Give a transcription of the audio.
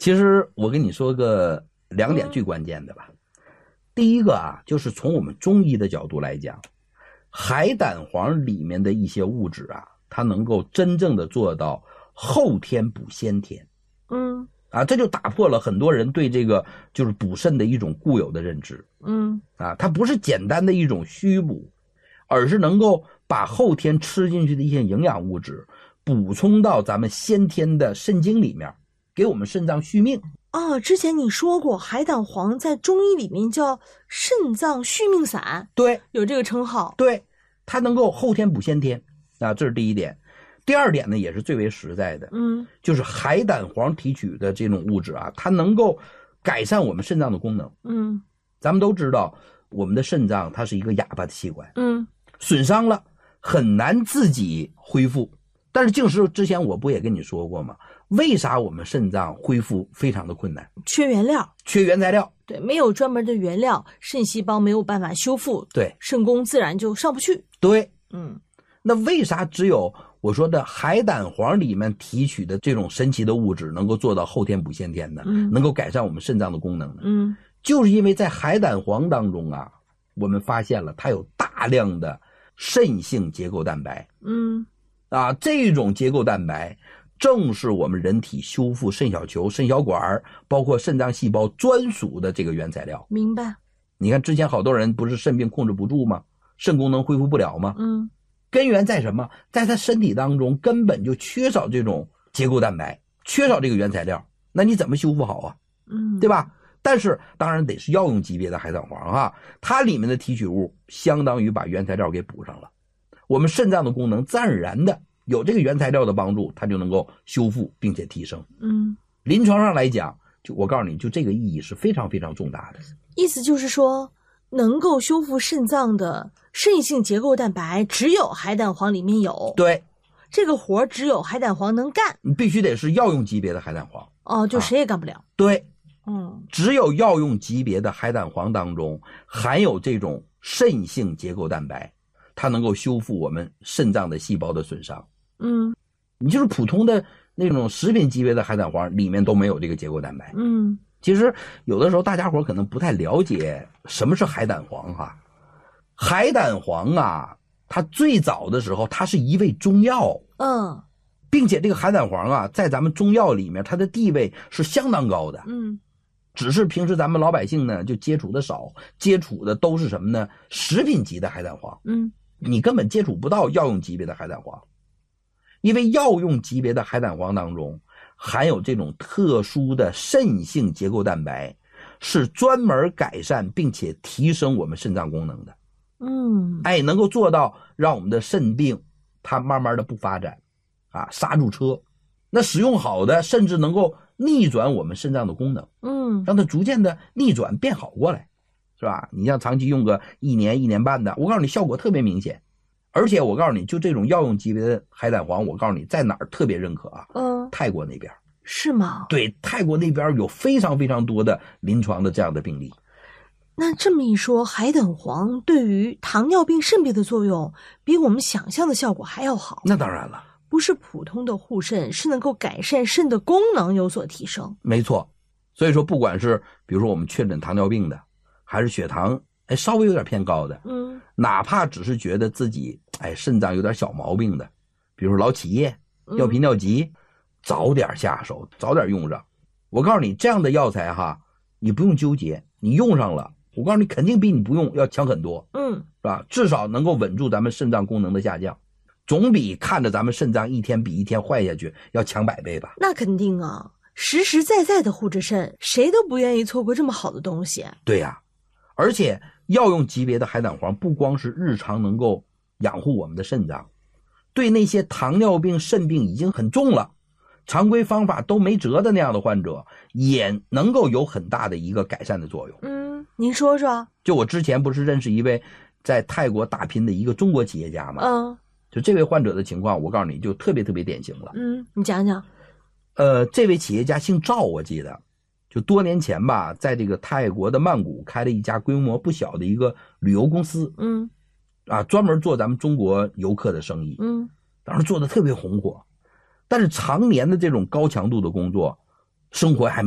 其实我跟你说个2点最关键的吧。第一个啊，就是从我们中医的角度来讲，海胆黄里面的一些物质啊，它能够真正的做到后天补先天。这就打破了很多人对这个就是补肾的一种固有的认知。它不是简单的一种虚补，而是能够把后天吃进去的一些营养物质补充到咱们先天的肾经里面，给我们肾脏续命。 之前你说过海胆黄在中医里面叫肾脏续命散， 对， 有这个称号。 对，它能够后天补先天这是第一点。第二点呢，也是最为实在的，就是海胆黄提取的这种物质啊，它能够改善我们肾脏的功能。咱们都知道我们的肾脏它是一个哑巴的器官，损伤了很难自己恢复。但是净师之前我不也跟你说过吗？为啥我们肾脏恢复非常的困难？ 缺原料， 缺原材料。 对，没有专门的原料，肾细胞没有办法修复， 对， 肾功自然就上不去。 对，那为啥只有我说的海胆黄里面提取的这种神奇的物质能够做到后天补先天呢？能够改善我们肾脏的功能呢？就是因为在海胆黄当中啊，我们发现了它有大量的肾性结构蛋白。这种结构蛋白正是我们人体修复肾小球、肾小管，包括肾脏细胞专属的这个原材料。 明白。 你看之前好多人不是肾病控制不住吗？肾功能恢复不了吗？根源在什么？在他身体当中根本就缺少这种结构蛋白，缺少这个原材料，那你怎么修复好啊？对吧？但是当然得是药用级别的海胆黄它里面的提取物相当于把原材料给补上了，我们肾脏的功能自然而然的有这个原材料的帮助，它就能够修复并且提升。临床上来讲，就我告诉你，就这个意义是非常非常重大的。 意思就是说，能够修复肾脏的肾性结构蛋白只有海胆黄里面有。 对， 这个活只有海胆黄能干， 你必须得是药用级别的海胆黄。 就谁也干不了。 对，只有药用级别的海胆黄当中含有这种肾性结构蛋白，它能够修复我们肾脏的细胞的损伤。你就是普通的那种食品级别的海胆黄里面都没有这个结构蛋白。其实有的时候大家伙可能不太了解什么是海胆黄海胆黄它最早的时候它是一味中药。并且这个海胆黄在咱们中药里面它的地位是相当高的。只是平时咱们老百姓呢就接触的少，接触的都是什么呢？食品级的海胆黄。你根本接触不到药用级别的海胆黄，因为药用级别的海胆黄当中含有这种特殊的肾性结构蛋白，是专门改善并且提升我们肾脏功能的。能够做到让我们的肾病它慢慢的不发展刹住车。那使用好的甚至能够逆转我们肾脏的功能，让它逐渐的逆转变好过来，是吧？你像长期用个1年1年半的，我告诉你效果特别明显。而且我告诉你，就这种药用级别的海胆黄，我告诉你在哪儿特别认可泰国那边。 是吗？ 对，泰国那边有非常非常多的临床的这样的病例。 那这么一说，海胆黄对于糖尿病、肾病的作用比我们想象的效果还要好。 那当然了， 不是普通的护肾，是能够改善肾的功能有所提升。 没错。所以说不管是比如说我们确诊糖尿病的，还是血糖稍微有点偏高的，哪怕只是觉得自己肾脏有点小毛病的，比如说老起夜、尿频尿急，早点下手，早点用上。我告诉你，这样的药材你不用纠结，你用上了，我告诉你肯定比你不用要强很多。是吧？至少能够稳住咱们肾脏功能的下降，总比看着咱们肾脏一天比一天坏下去要强100倍吧。 那肯定实实在在的护着肾，谁都不愿意错过这么好的东西。 对呀，而且药用级别的海胆黄不光是日常能够养护我们的肾脏，对那些糖尿病、肾病已经很重了，常规方法都没辙的那样的患者，也能够有很大的一个改善的作用。 您说说。 就我之前不是认识一位在泰国打拼的一个中国企业家吗？就这位患者的情况，我告诉你就特别特别典型了。 你讲讲。 这位企业家姓赵，我记得就多年前吧，在这个泰国的曼谷开了一家规模不小的一个旅游公司。专门做咱们中国游客的生意。当时做的特别红火，但是常年的这种高强度的工作，生活还